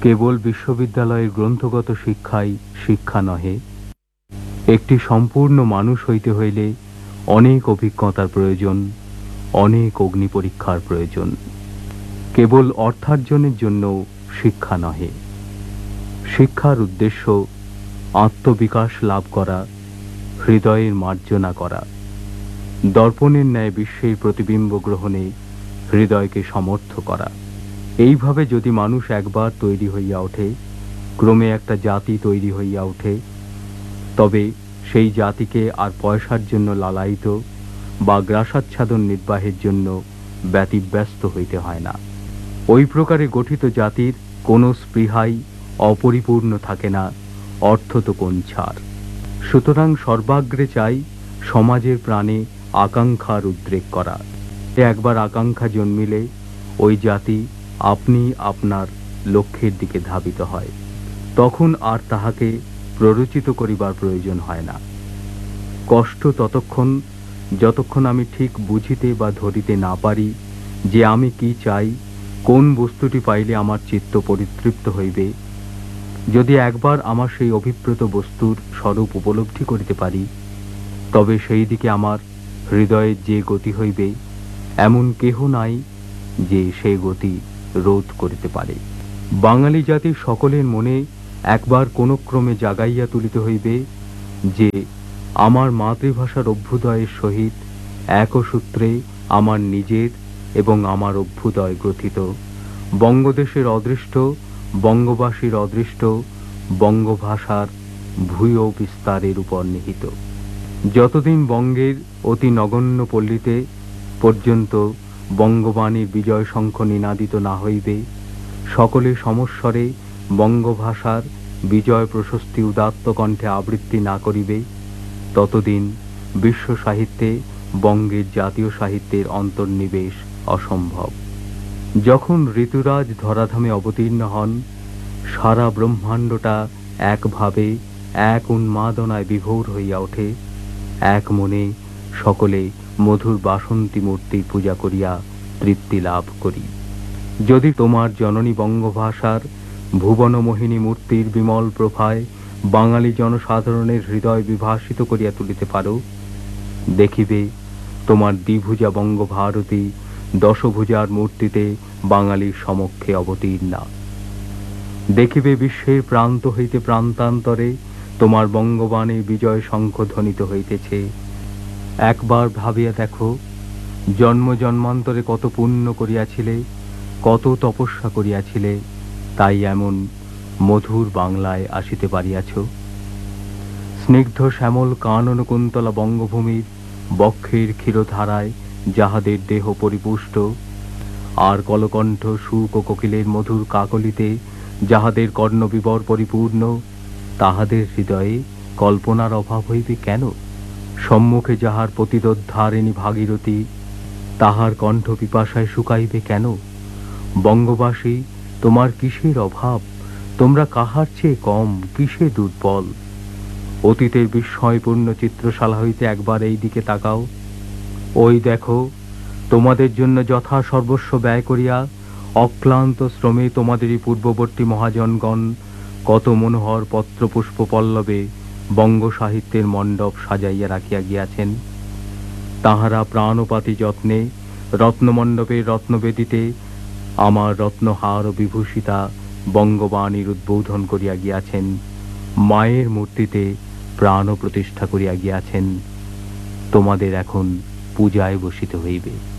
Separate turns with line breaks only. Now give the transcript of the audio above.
কেবল বিশ্ববিদ্যালয়ের গ্রন্থগত শিক্ষাই শিক্ষা নহে, একটি সম্পূর্ণ মানুষ হইতে হইলে অনেক অভিজ্ঞতার প্রয়োজন, অনেক অগ্নি পরীক্ষার প্রয়োজন। কেবল অর্থার্জনের জন্য শিক্ষা নহে, শিক্ষার উদ্দেশ্য আত্মবিকাশ লাভ করা, হৃদয়ের মার্জনা করা, দর্পণের ন্যায় বিশ্বের প্রতিবিম্ব গ্রহণে হৃদয়কে সমর্থ করা। এইভাবে যদি মানুষ একবার তৈরি হইয়া ওঠে, ক্রমে একটা জাতি তৈরি হইয়া ওঠে, তবে সেই জাতিকে আর পয়সার জন্য লালায়িত বা গ্রাসাচ্ছাদন নির্বাহের জন্য ব্যতিব্যস্ত হইতে হয় না। ওই প্রকারে গঠিত জাতির কোনো স্পৃহাই অপরিপূর্ণ থাকে না, অর্থ তো কোন ছাড়। সুতরাং সর্বাগ্রে চাই সমাজের প্রাণে আকাঙ্ক্ষার উদ্রেক করা। একবার আকাঙ্ক্ষা জন্মিলে ওই জাতি আপনি আপনার লক্ষ্যের দিকে ধাবিত হয়, তখন আর তাহাকে প্ররোচিত করিবার প্রয়োজন হয় না। কষ্ট ততক্ষণ যতক্ষণ আমি ঠিক বুঝিতে বা ধরিতে না পারি যে আমি কি চাই, কোন বস্তুটি পাইলে আমার চিত্ত পরিতৃপ্ত হইবে। যদি একবার আমার সেই অভিপ্রেত বস্তুর স্বরূপ উপলব্ধি করিতে পারি, তবে সেই দিকে আমার হৃদয়ের যে গতি হইবে, এমন কেহ নাই যে সেই গতি রোধ করিতে পারে। বাঙালি জাতির সকলের মনে একবার কোনো ক্রমে জাগাইয়া তুলিতে হইবে যে আমার মাতৃভাষার অভ্যুদয়ের সহিত একসূত্রে আমার নিজের এবং আমার অভ্যুদয় গ্রথিত, বঙ্গদেশের অদৃষ্ট, বঙ্গবাসীর অদৃষ্ট, বঙ্গভাষার ভূয় বিস্তারের উপর নিহিত। যতদিন বঙ্গের অতি নগণ্য পল্লীতে পর্যন্ত বঙ্গবাণীর বিজয় শঙ্খ নিনাদিত না হইবে, সকলে সমস্বরে বঙ্গভাষার বিজয় প্রশস্তি উদাত্ত কণ্ঠে আবৃত্তি না করিবে, ততদিন বিশ্ব সাহিত্যে বঙ্গের জাতীয় সাহিত্যের অন্তর্নিবেশ অসম্ভব। যখন ঋতুরাজ ধরাধামে অবতীর্ণ হন, সারা ব্রহ্মাণ্ডটা একভাবে এক উন্মাদনায় বিভোর হইয়া ওঠে। এক মনে সকলে মধুর বাসন্তী মূর্তির পূজা করিয়া তৃপ্তি লাভ করি। যদি তোমার জননী বঙ্গভাষার ভুবনমোহিনী মূর্তির বিমল প্রভায় বাঙালি জনসাধারণের হৃদয় বিভাসিত করিয়া তুলিতে পারো, দেখিবে তোমার দ্বিভুজা বঙ্গভারতী দশভুজার মূর্তিতে বাঙালির সমক্ষে অবতীর্ণা। দেখিবে বিশ্বের প্রান্ত হইতে প্রান্তান্তরে তোমার বঙ্গবাণীর বিজয় শঙ্খ ধ্বনিত হইতেছে। একবার ভাবিয়া দেখো, জন্ম জন্মান্তরে কত পুণ্য করিয়াছিলে, কত তপস্যা করিয়াছিলে, তাই এমন মধুর বাংলায় আসিতে পারিয়াছ। স্নিগ্ধ শ্যামল কানন কুন্তলা বঙ্গভূমির বক্ষের ক্ষীরধারায় যাহাদের দেহ পরিপুষ্ট, আর কলকণ্ঠ সুক ও কোকিলের মধুর কাকলিতে যাহাদের কর্ণবিবর পরিপূর্ণ, তাহাদের হৃদয়ে কল্পনার অভাব হইবে কেন? সম্মুখে যাহার পতিতোদ্ধারিণী ভাগীরথী, তাহার কণ্ঠ পিপাসায় শুকাইবে কেন? বঙ্গবাসী, তোমার কিসের অভাব? তোমরা কাহার চেয়ে কম, কিসে দুর্বল? অতীতের বিস্ময়পূর্ণ চিত্রশালা হইতে একবার এই দিকে তাকাও। ওই দেখো, তোমাদের জন্য যথা সর্বস্ব ব্যয় করিয়া অক্লান্ত শ্রমে তোমাদেরই পূর্ববর্তী মহাজনগণ কত মনোহর পত্রপুষ্প পল্লবে বঙ্গ সাহিত্যের মণ্ডপ সাজাইয়া রাখিয়া গিয়াছেন। তাহারা প্রাণপাতি যত্নে রত্নমণ্ডপের রত্নবেদিতে আমার রত্নহার বিভূষিতা বঙ্গবাণীর উদ্বোধন করিয়া গিয়াছেন, মায়ের মূর্তিতে প্রাণ প্রতিষ্ঠা করিয়া গিয়াছেন। তোমাদের এখন পূজায় বসিতে হইবে।